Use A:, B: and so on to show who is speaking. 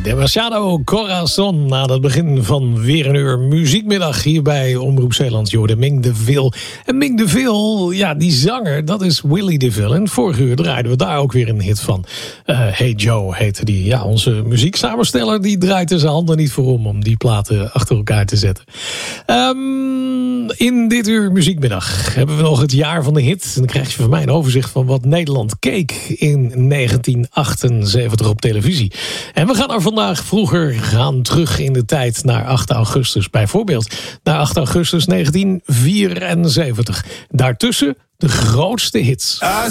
A: Demasiado Corazon aan het begin van weer een uur muziekmiddag hier bij Omroep Zeeland. Je hoorde Ming de Vil. En Ming de Vil, ja, die zanger, dat is Willy de Vil. En vorige uur draaiden we daar ook weer een hit van. Hey Joe heette die. Ja, onze muzieksamensteller die draait er zijn handen niet voor om die platen achter elkaar te zetten. In dit uur muziekmiddag hebben we nog het jaar van de hit. En dan krijg je van mij een overzicht van wat Nederland keek in 1978 op televisie. En we gaan er vandaag vroeger gaan terug in de tijd naar 8 augustus. Bijvoorbeeld naar 8 augustus 1974. Daartussen de grootste hits.
B: I